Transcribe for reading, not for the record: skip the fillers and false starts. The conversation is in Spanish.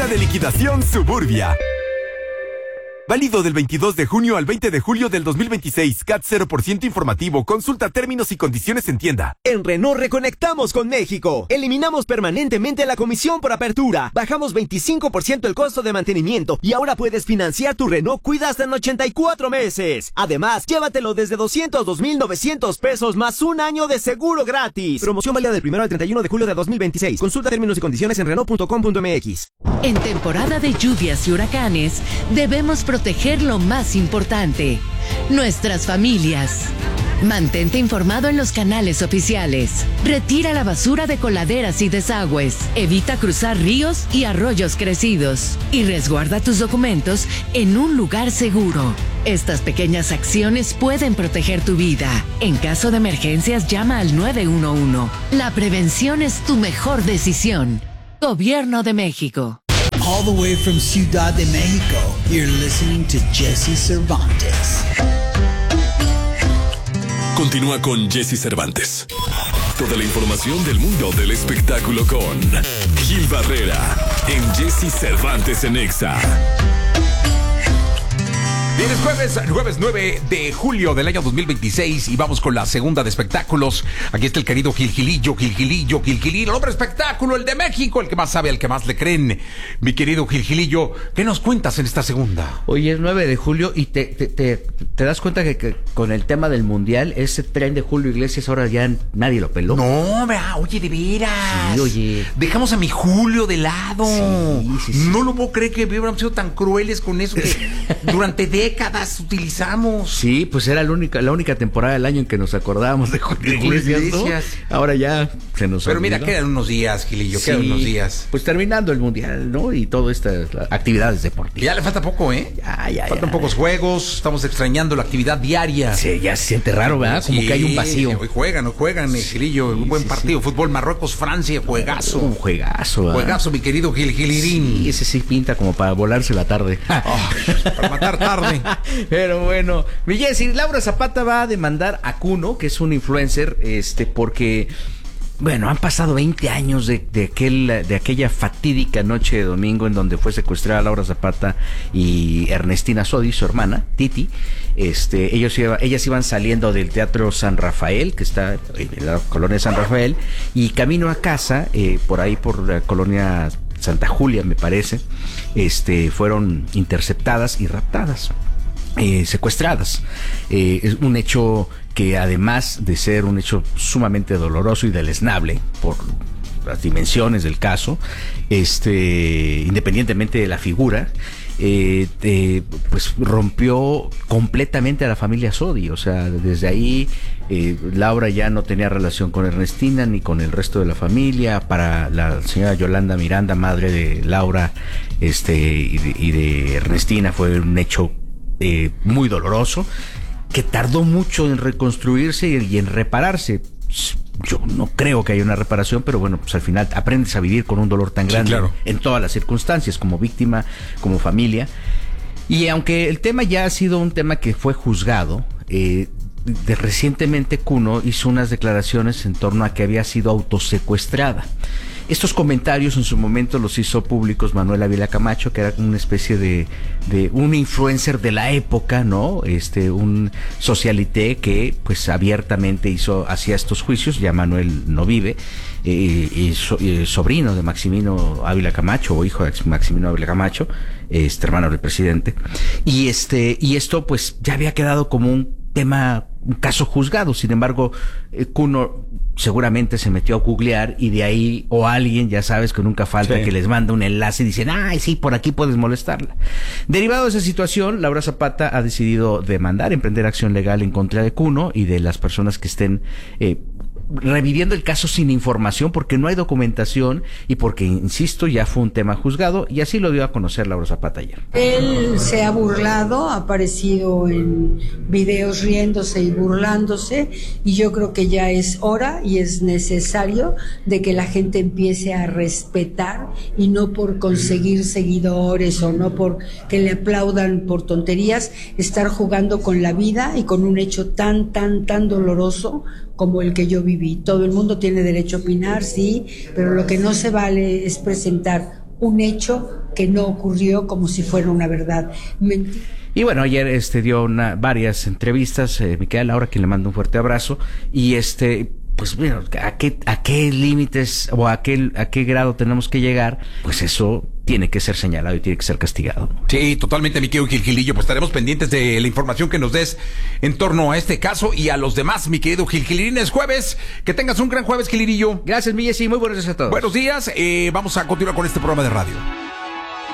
de liquidación Suburbia. Válido del 22 de junio al 20 de julio del 2026. CAT 0% informativo. Consulta términos y condiciones en tienda. En Renault reconectamos con México. Eliminamos permanentemente la comisión por apertura. Bajamos 25% el costo de mantenimiento. Y ahora puedes financiar tu Renault Cuida hasta en 84 meses. Además, llévatelo desde 202,900 pesos más un año de seguro gratis. Promoción válida del 1 al 31 de julio de 2026. Consulta términos y condiciones en Renault.com.mx. En temporada de lluvias y huracanes, debemos proteger lo más importante, nuestras familias. Mantente informado en los canales oficiales. Retira la basura de coladeras y desagües. Evita cruzar ríos y arroyos crecidos. Y resguarda tus documentos en un lugar seguro. Estas pequeñas acciones pueden proteger tu vida. En caso de emergencias, llama al 911. La prevención es tu mejor decisión. Gobierno de México. All the way from Ciudad de México, you're listening to Jesse Cervantes. Continúa con Jesse Cervantes. Toda la información del mundo del espectáculo con Gil Barrera en Jesse Cervantes en Exa. Bien, es jueves 9 de julio del año 2026 y vamos con la segunda de espectáculos. Aquí está el querido Gilgilillo, el hombre espectáculo, el de México, el que más sabe, el que más le creen. Mi querido Gilgilillo, ¿qué nos cuentas en esta segunda? Hoy es 9 de julio y te das cuenta que con el tema del mundial, ese tren de Julio Iglesias ahora ya nadie lo peló. No, vea, oye, de veras. Sí, oye. Dejamos a mi Julio de lado. Sí. No lo puedo creer que hubiéramos sido tan crueles con eso que durante décadas utilizamos. Sí, pues era la única temporada del año en que nos acordábamos de Julio Iglesias, ¿no? Ahora ya se nos Pero olvidó. Mira, quedan unos días, Gilillo, quedan unos días. Pues terminando el mundial, ¿no? Y todas estas actividades deportivas. Ya le falta poco, ¿eh? Faltan pocos juegos, estamos extrañando la actividad diaria. Sí, ya se siente raro, ¿verdad? Como que hay un vacío. Hoy juegan, Gilillo, un buen partido. Fútbol, Marruecos, Francia, juegazo. Un juegazo, ¿verdad? Juegazo, mi querido Gilirín. Sí, ese sí pinta como para volarse la tarde. Para matar tarde. Pero bueno, mi Jessy, Laura Zapata va a demandar a Kuno, que es un influencer, porque, bueno, han pasado 20 años de aquella fatídica noche de domingo en donde fue secuestrada Laura Zapata y Ernestina Sodi, su hermana, Titi. Ellas iban saliendo del Teatro San Rafael, que está en la colonia San Rafael, y camino a casa, por ahí por la colonia Santa Julia, me parece, fueron interceptadas y raptadas. Secuestradas. Es un hecho que, además de ser un hecho sumamente doloroso y deleznable por las dimensiones del caso, independientemente de la figura, pues rompió completamente a la familia Sodi. O sea, desde ahí Laura ya no tenía relación con Ernestina ni con el resto de la familia. Para la señora Yolanda Miranda, madre de Laura y de Ernestina, fue un hecho muy doloroso, que tardó mucho en reconstruirse y en repararse. Yo no creo que haya una reparación, pero bueno, pues al final aprendes a vivir con un dolor tan grande, claro, en todas las circunstancias, como víctima, como familia. Y aunque el tema ya ha sido un tema que fue juzgado, recientemente Kuno hizo unas declaraciones en torno a que había sido autosecuestrada. Estos comentarios en su momento los hizo públicos Manuel Ávila Camacho, que era una especie de un influencer de la época, ¿no? Un socialité que pues abiertamente hacía estos juicios. Ya Manuel no vive, sobrino de Maximino Ávila Camacho, o hijo de Maximino Ávila Camacho, hermano del presidente. Y esto pues ya había quedado como un caso juzgado. Sin embargo, Kuno seguramente se metió a googlear y de ahí, o alguien, ya sabes que nunca falta, sí, que les manda un enlace y dicen, ay, sí, por aquí puedes molestarla. Derivado de esa situación, Laura Zapata ha decidido emprender acción legal en contra de Kuno y de las personas que estén reviviendo el caso sin información, porque no hay documentación y porque, insisto, ya fue un tema juzgado, y así lo dio a conocer Laura Zapata ayer. Él se ha burlado, ha aparecido en videos riéndose y burlándose, y yo creo que ya es hora y es necesario de que la gente empiece a respetar, y no por conseguir seguidores o no por que le aplaudan por tonterías, estar jugando con la vida y con un hecho tan doloroso como el que yo viví. Todo el mundo tiene derecho a opinar, sí, pero lo que no se vale es presentar un hecho que no ocurrió como si fuera una verdad. Y bueno, ayer dio varias entrevistas, Micaela Laura, quien le mando un fuerte abrazo, y pues bueno, ¿a qué límites o a qué grado tenemos que llegar? Pues eso tiene que ser señalado y tiene que ser castigado. Sí, totalmente, mi querido Gilgilillo. Pues estaremos pendientes de la información que nos des en torno a este caso y a los demás, mi querido Gilgilín. Es jueves. Que tengas un gran jueves, Gilirillo. Gracias, mi Jessy. Muy buenos días a todos. Buenos días. Vamos a continuar con este programa de radio.